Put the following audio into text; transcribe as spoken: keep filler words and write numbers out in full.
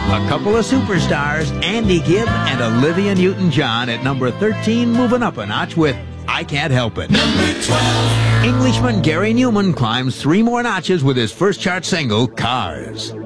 A couple of superstars, Andy Gibb and Olivia Newton-John, at number thirteen, moving up a notch with I Can't Help It. Number twelve. Englishman Gary Newman climbs three more notches with his first chart single, Cars.